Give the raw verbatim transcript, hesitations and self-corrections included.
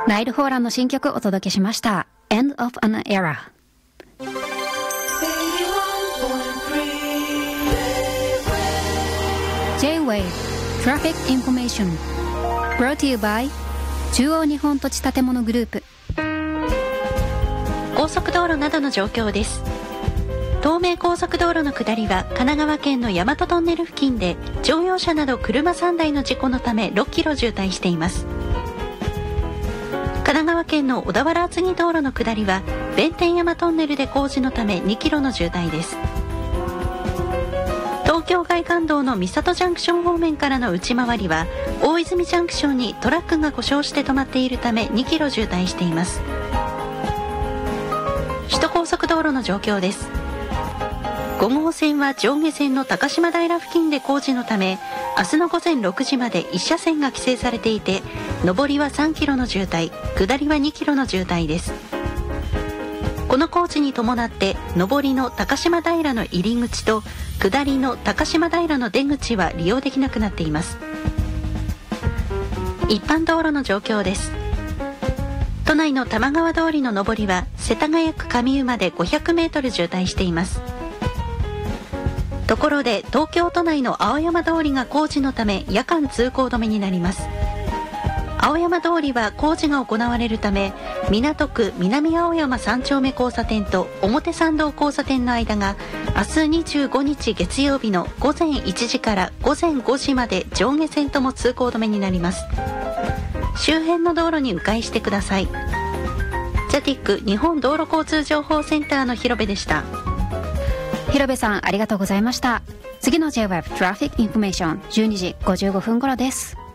ナイル・ホーランの新曲お届けしました。 End of an Era。 J-Wave Traffic Information Brought to you by 中央日本土地建物グループ。 高速道路などの状況です。東名高速道路の下りは神奈川県の大和トンネル付近で乗用車など車さんだいの事故のためろっキロ渋滞しています。神奈川県の小田原厚木道路の下りは弁天山トンネルで工事のためにキロの渋滞です。東京外環道の三郷ジャンクション方面からの内回りは大泉ジャンクションにトラックが故障して止まっているためにキロ渋滞しています。首都高速道路の状況です。ご号線は上下線の高島平付近で工事のため明日の午前ろくじまでいち車線が規制されていて、上りはさんキロの渋滞、下りはにキロの渋滞です。この工事に伴って上りの高島平の入り口と下りの高島平の出口は利用できなくなっています。一般道路の状況です。都内の玉川通りの上りは世田谷区上湯までごひゃくメートル渋滞しています。ところで東京都内の青山通りが工事のため夜間通行止めになります。青山通りは工事が行われるため港区南青山さん丁目交差点と表参道交差点の間が明日にじゅうごにち月曜日の午前いちじから午前ごじまで上下線とも通行止めになります。周辺の道路に迂回してください。ジャティック日本道路交通情報センターの広部でした。 広部さんありがとうございました。次の J-Wave Traffic Information じゅうにじごじゅうごふん頃です。